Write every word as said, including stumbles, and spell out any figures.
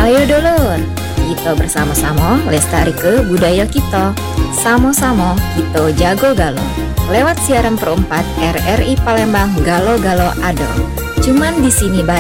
Ayo dulur, kita bersama-sama lestari ke budaya kita. Samo-samo kita jago galo. Lewat siaran perempat R R I Palembang, Galo Galo Ado. Cuman di sini bae.